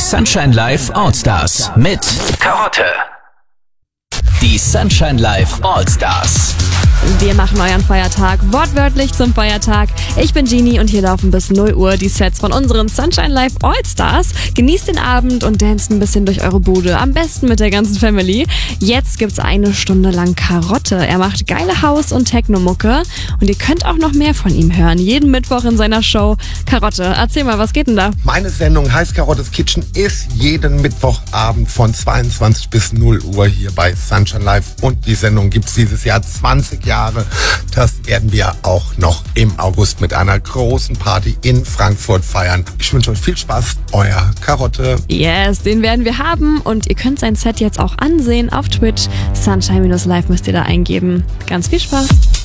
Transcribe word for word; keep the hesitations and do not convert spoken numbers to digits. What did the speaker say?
Sunshine Live Allstars mit Karotte. Die Sunshine Live Allstars. Wir machen euren Feiertag wortwörtlich zum Feiertag. Ich bin Genie und hier laufen bis null Uhr die Sets von unseren Sunshine Live Allstars. Genießt den Abend und danced ein bisschen durch eure Bude. Am besten mit der ganzen Family. Jetzt gibt's eine Stunde lang Karotte. Er macht geile House- und Techno-Mucke. Und ihr könnt auch noch mehr von ihm hören. Jeden Mittwoch in seiner Show. Karotte, erzähl mal, was geht denn da? Meine Sendung heißt Karottes Kitchen, ist jeden Mittwochabend von zweiundzwanzig bis null Uhr hier bei Sunshine Live. Und die Sendung gibt's dieses Jahr zwanzig Jahre. Das werden wir auch noch im August mit einer großen Party in Frankfurt feiern. Ich wünsche euch viel Spaß, euer Karotte. Yes, den werden wir haben und ihr könnt sein Set jetzt auch ansehen auf Twitch. Sunshine Live müsst ihr da eingeben. Ganz viel Spaß.